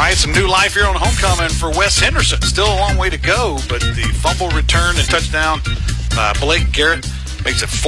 right, some new life here on homecoming for Wes Henderson. Still a long way to go, but the fumble return and touchdown by Blake Garrett makes it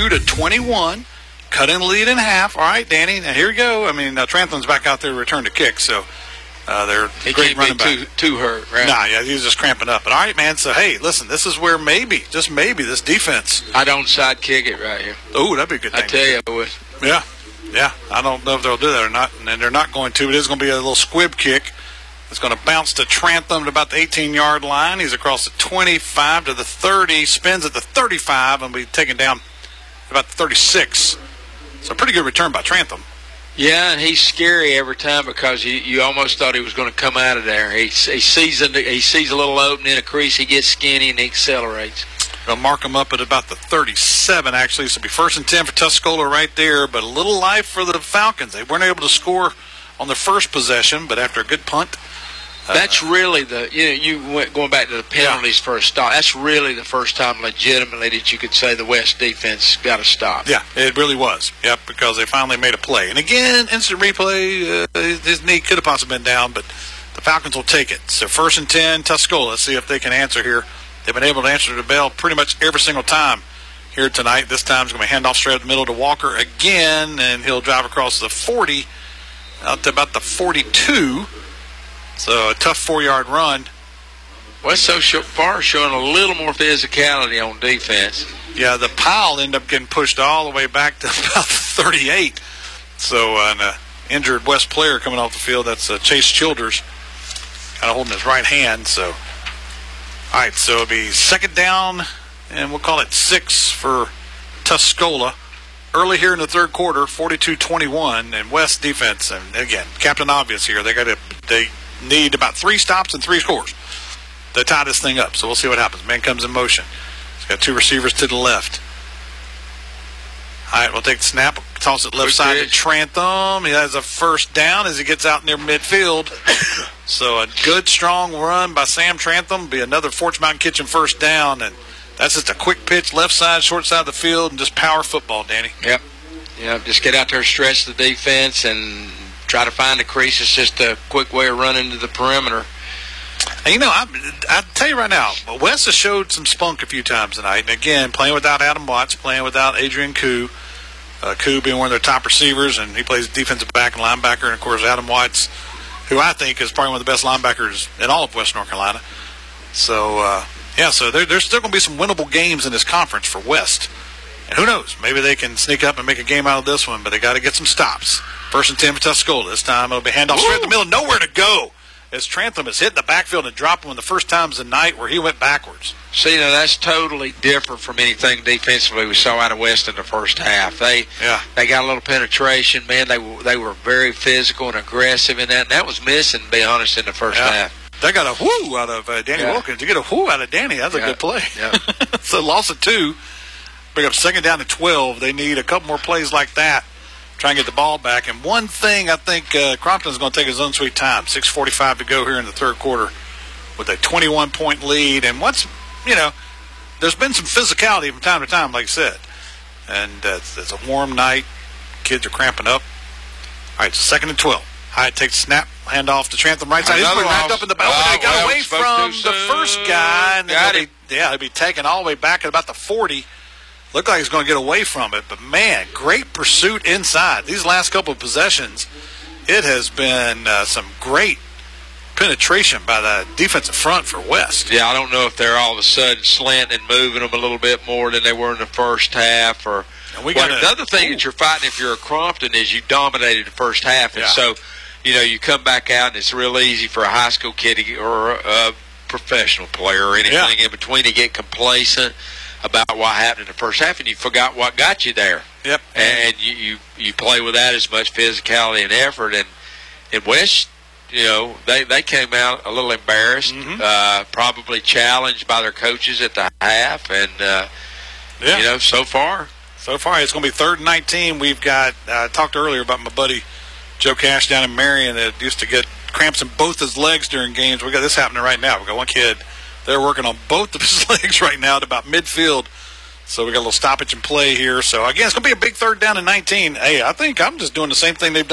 42-21. Cut in the lead in half. All right, Danny, now here we go. I mean, Trantham's back out there to return the kick, so they're great running back. Too hurt, right? Nah, yeah, he's just cramping up. But all right, man, so hey, listen, this is where maybe, just maybe, this defense. I don't side kick it right here. Oh, that'd be a good thing. I tell you, I would. Yeah, I don't know if they'll do that or not, and they're not going to. It is going to be a little squib kick. It's going to bounce to Trantham at about the 18-yard line. He's across the 25 to the 30, spins at the 35, and will be taken down about the 36. So a pretty good return by Trantham. Yeah, and he's scary every time because you almost thought he was going to come out of there. He sees a little opening, a crease, he gets skinny, and he accelerates. They'll mark him up at about the 37, actually. So it'll be 1st and 10 for Tuscola right there. But a little life for the Falcons. They weren't able to score on their first possession, but after a good punt. That's really you went going back to the penalties for a stop. That's really the first time legitimately that you could say the West defense got a stop. Yeah, it really was. Yep, because they finally made a play. And again, instant replay, his knee could have possibly been down, but the Falcons will take it. So 1st and 10, Tuscola. Let's see if they can answer here. They've been able to answer the bell pretty much every single time here tonight. This time it's going to be handoff straight up the middle to Walker again, and he'll drive across the 40 out to about the 42. So a tough 4-yard run. West so far showing a little more physicality on defense. Yeah, the pile ended up getting pushed all the way back to about 38. So an injured West player coming off the field, that's Chase Childers, kind of holding his right hand. So, all right, so it'll be 2nd down, and we'll call it 6 for Tuscola. Early here in the third quarter, 42-21, and West defense, and again, Captain Obvious here. They need about 3 stops and 3 scores to tie this thing up. So we'll see what happens. Man comes in motion. He's got 2 receivers to the left. All right, we'll take the snap. Toss it left side to Trantham. He has a 1st down as he gets out near midfield. So a good, strong run by Sam Trantham. Be another Fortune Mountain Kitchen 1st down. And that's just a quick pitch, left side, short side of the field, and just power football, Danny. Yep. Just get out there, stretch the defense, and try to find a crease. It's just a quick way of running to the perimeter. And, I tell you right now, West has showed some spunk a few times tonight. And, again, playing without Adam Watts, playing without Adrian Koo. Koo being one of their top receivers, and he plays defensive back and linebacker. And, of course, Adam Watts, who I think is probably one of the best linebackers in all of West North Carolina. So, so there's still going to be some winnable games in this conference for West. And who knows? Maybe they can sneak up and make a game out of this one, but they got to get some stops. 1st and 10 for Tuscola. This time it'll be handoff straight in the middle. Nowhere to go as Trantham is hitting the backfield and dropping one of the first times of the night where he went backwards. See, that's totally different from anything defensively we saw out of West in the first half. They got a little penetration. Man, they were very physical and aggressive in that, and that was missing, to be honest, in the first half. They got a whoo out of Danny Wilkins. To get a whoo out of Danny, that's a good play. Yeah. So loss of 2. Bring up 2nd down to 12. They need a couple more plays like that. Try and get the ball back. And one thing I think Crompton's going to take his own sweet time. 6:45 to go here in the third quarter with a 21-point lead. And there's been some physicality from time to time, like I said. And it's a warm night. Kids are cramping up. All right, so 2nd and 12. Hyatt takes the snap, hand off to Trantham right side. He's backed up in the back. They got away from the first guy. And he'll be taken all the way back at about the 40. Looked like he's going to get away from it, but, man, great pursuit inside. These last couple of possessions, it has been some great penetration by the defensive front for West. Yeah, I don't know if they're all of a sudden slanting and moving them a little bit more than they were in the first half. The other thing that you're fighting if you're a Crompton is you dominated the first half, and so you come back out and it's real easy for a high school kid or a professional player or anything in between to get complacent about what happened in the first half, and you forgot what got you there. Yep. And you play without as much physicality and effort. And in West, they came out a little embarrassed, probably challenged by their coaches at the half. And, so far it's going to be 3rd and 19. We've got, I talked earlier about my buddy Joe Cash down in Marion that used to get cramps in both his legs during games. We got this happening right now. We got one kid. They're working on both of his legs right now at about midfield. So we got a little stoppage and play here. So, again, it's going to be a big 3rd down and 19. Hey, I think I'm just doing the same thing they've done